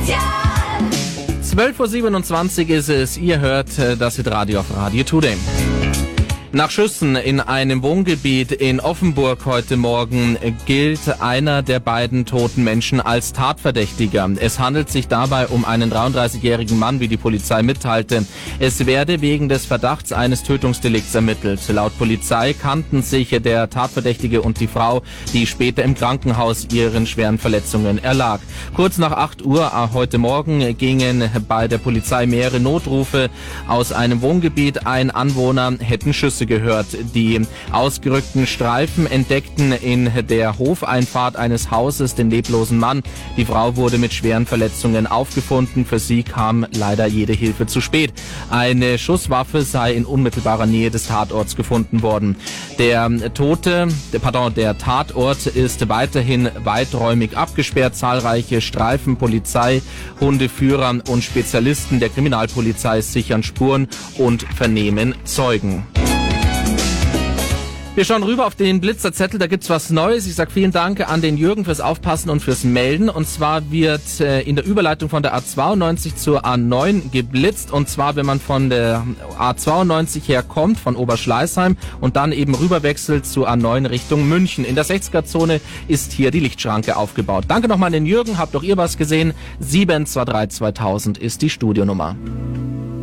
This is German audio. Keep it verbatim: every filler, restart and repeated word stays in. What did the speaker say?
zwölf Uhr siebenundzwanzig ist es. Ihr hört das Hitradio auf Radio Today. Nach Schüssen in einem Wohngebiet in Offenburg heute Morgen gilt einer der beiden toten Menschen als Tatverdächtiger. Es handelt sich dabei um einen dreiunddreißigjährigen Mann, wie die Polizei mitteilte. Es werde wegen des Verdachts eines Tötungsdelikts ermittelt. Laut Polizei kannten sich der Tatverdächtige und die Frau, die später im Krankenhaus ihren schweren Verletzungen erlag. Kurz nach acht Uhr heute Morgen gingen bei der Polizei mehrere Notrufe aus einem Wohngebiet. Ein Anwohner hätten Schüsse gehört. Die ausgerückten Streifen entdeckten in der Hofeinfahrt eines Hauses den leblosen Mann. Die Frau wurde mit schweren Verletzungen aufgefunden. Für sie kam leider jede Hilfe zu spät. Eine Schusswaffe sei in unmittelbarer Nähe des Tatorts gefunden worden. Der Tote, pardon, der Tatort ist weiterhin weiträumig abgesperrt. Zahlreiche Streifen, Polizei, Hundeführer und Spezialisten der Kriminalpolizei sichern Spuren und vernehmen Zeugen. Wir schauen rüber auf den Blitzerzettel, da gibt's was Neues. Ich sage vielen Dank an den Jürgen fürs Aufpassen und fürs Melden. Und zwar wird äh, in der Überleitung von der A zweiundneunzig zur A neun geblitzt. Und zwar, wenn man von der A zweiundneunzig herkommt, von Oberschleißheim und dann eben rüberwechselt zur A neun Richtung München. In der sechziger-Zone ist hier die Lichtschranke aufgebaut. Danke nochmal an den Jürgen, habt auch ihr was gesehen. sieben zwei drei zweitausend ist die Studionummer.